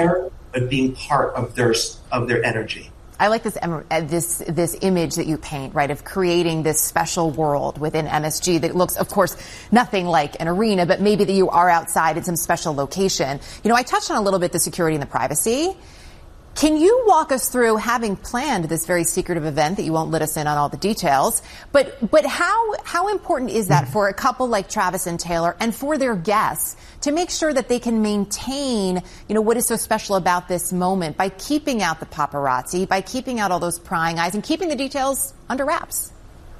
but being part of their energy. I like this image that you paint, right, of creating this special world within MSG that looks, of course, nothing like an arena, but maybe that you are outside in some special location. You know, I touched on a little bit the security and the privacy. Can you walk us through, having planned this very secretive event that you won't let us in on all the details, but how important is that for a couple like Travis and Taylor and for their guests to make sure that they can maintain, you know, what is so special about this moment by keeping out the paparazzi, by keeping out all those prying eyes and keeping the details under wraps?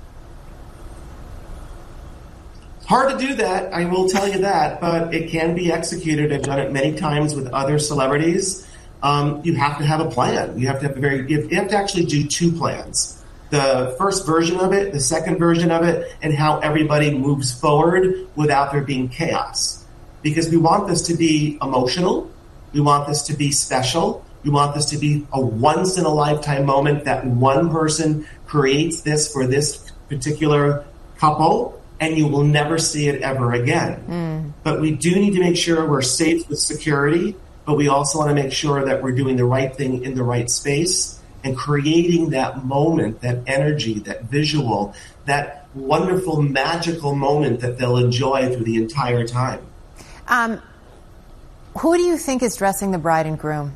Hard to do that, I will tell you that, but it can be executed. I've done it many times with other celebrities. You have to have a plan. You have to have you have to actually do two plans. The first version of it, the second version of it, and how everybody moves forward without there being chaos. Because we want this to be emotional. We want this to be special. We want this to be a once-in-a-lifetime moment that one person creates this for this particular couple, and you will never see it ever again. But we do need to make sure we're safe with security, but we also want to make sure that we're doing the right thing in the right space and creating that moment, that energy, that visual, that wonderful, magical moment that they'll enjoy through the entire time. Who do you think is dressing the bride and groom?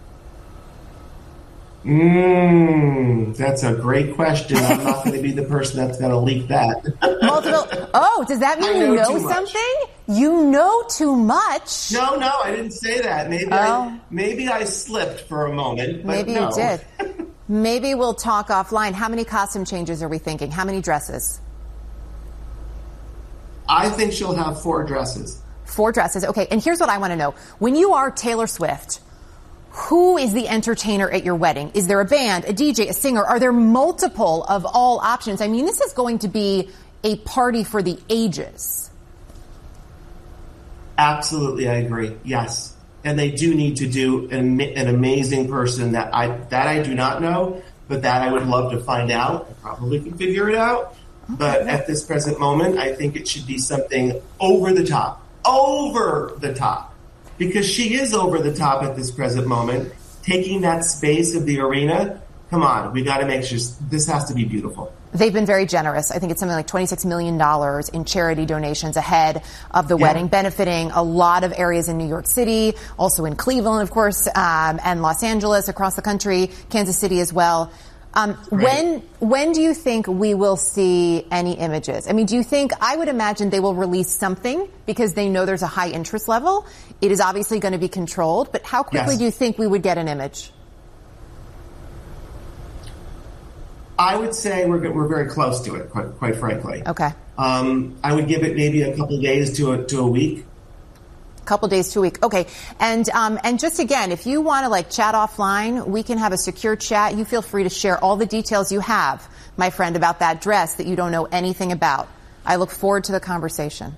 That's a great question. I'm not going to be the person that's going to leak that. Multiple. Oh, does that mean you know something? You know too much. No, I didn't say that. Maybe I slipped for a moment. But maybe no. You did. Maybe we'll talk offline. How many costume changes are we thinking? How many dresses? I think she'll have 4 dresses. 4 dresses. Okay, and here's what I want to know. When you are Taylor Swift, who is the entertainer at your wedding? Is there a band, a DJ, a singer? Are there multiple of all options? I mean, this is going to be a party for the ages. Absolutely, I agree. Yes. And they do need to do an amazing person that I do not know, but that I would love to find out. I probably can figure it out. Okay. But at this present moment, I think it should be something over the top. Over the top. Because she is over the top at this present moment, taking that space of the arena. Come on, we got to make sure this has to be beautiful. They've been very generous. I think it's something like $26 million in charity donations ahead of the wedding, benefiting a lot of areas in New York City, also in Cleveland, of course, and Los Angeles, across the country, Kansas City as well. When do you think we will see any images? I mean, do you think, I would imagine they will release something because they know there's a high interest level. It is obviously going to be controlled, but how quickly do you think we would get an image? I would say we're very close to it, quite frankly. Okay. I would give it maybe a couple days to a week. Couple days to a week. Okay. And just again, if you want to like chat offline, we can have a secure chat. You feel free to share all the details you have, my friend, about that dress that you don't know anything about. I look forward to the conversation.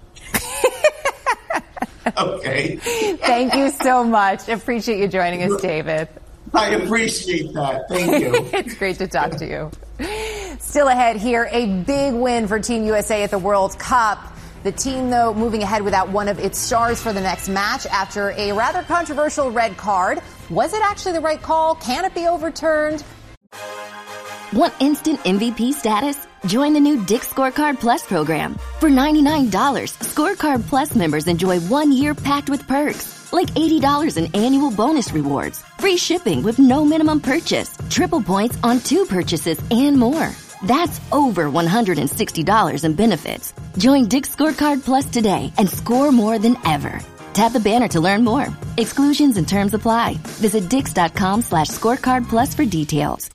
Okay. Thank you so much. Appreciate you joining us, David. I appreciate that. Thank you. It's great to talk to you. Still ahead here, a big win for Team USA at the World Cup. The team, though, moving ahead without one of its stars for the next match after a rather controversial red card. Was it actually the right call? Can it be overturned? Want instant MVP status? Join the new Dick's Scorecard Plus program. For $99, Scorecard Plus members enjoy 1 year packed with perks, like $80 in annual bonus rewards, free shipping with no minimum purchase, triple points on 2 purchases, and more. That's over $160 in benefits. Join Dick's Scorecard Plus today and score more than ever. Tap the banner to learn more. Exclusions and terms apply. Visit Dix.com/scorecard plus for details.